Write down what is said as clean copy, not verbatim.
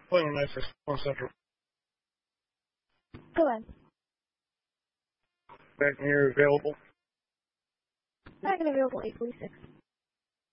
Plano 961 Central. Go ahead. Back when you're available. Back and available 846.